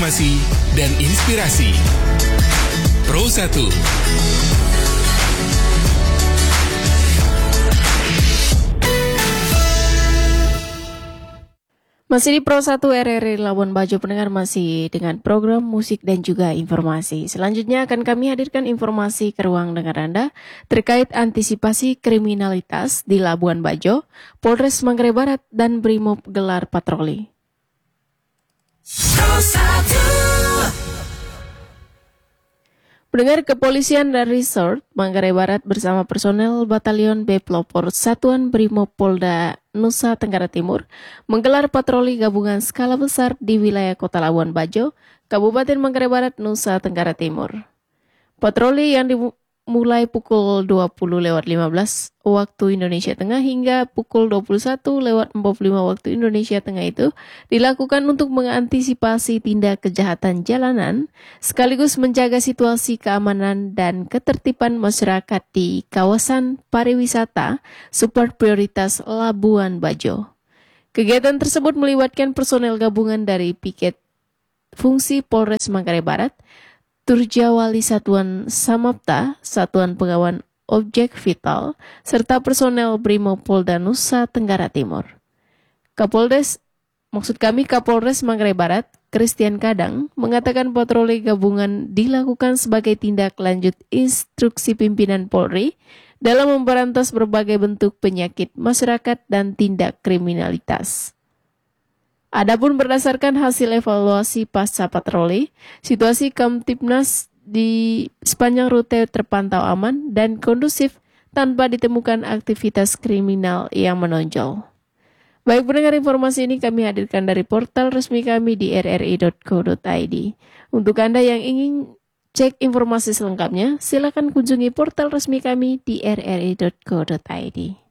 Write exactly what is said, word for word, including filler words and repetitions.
informasi dan inspirasi. Pro satu. Masih di Pro satu R R I Labuan Bajo, pendengar, masih dengan program musik dan juga informasi. Selanjutnya akan kami hadirkan informasi ke ruang dengar Anda terkait antisipasi kriminalitas di Labuan Bajo. Polres Manggarai Barat dan Brimob gelar patroli. Pro satu. Pendengar, Kepolisian dan Resort Manggarai Barat bersama personel Batalion B Pelopor Satuan Brimob Polda Nusa Tenggara Timur menggelar patroli gabungan skala besar di wilayah Kota Labuan Bajo, Kabupaten Manggarai Barat, Nusa Tenggara Timur. Patroli yang dimulai pukul dua puluh lewat lima belas waktu Indonesia Tengah hingga pukul dua puluh satu lewat empat puluh lima waktu Indonesia Tengah itu dilakukan untuk mengantisipasi tindak kejahatan jalanan sekaligus menjaga situasi keamanan dan ketertiban masyarakat di kawasan pariwisata super prioritas Labuan Bajo. Kegiatan tersebut melibatkan personel gabungan dari Piket Fungsi Polres Manggarai Barat, Turjawali Satuan Samapta, Satuan Pengawan Objek Vital, serta personel Brimob Polda Nusa Tenggara Timur. Kapolres, maksud kami Kapolres Manggarai Barat, Christian Kadang, mengatakan patroli gabungan dilakukan sebagai tindak lanjut instruksi pimpinan Polri dalam memberantas berbagai bentuk penyakit masyarakat dan tindak kriminalitas. Adapun berdasarkan hasil evaluasi pasca patroli, situasi Kamtibnas di sepanjang rute terpantau aman dan kondusif tanpa ditemukan aktivitas kriminal yang menonjol. Baik pendengar, informasi ini kami hadirkan dari portal resmi kami di r r i dot co dot i d. Untuk Anda yang ingin cek informasi selengkapnya, silakan kunjungi portal resmi kami di r r i dot co dot i d.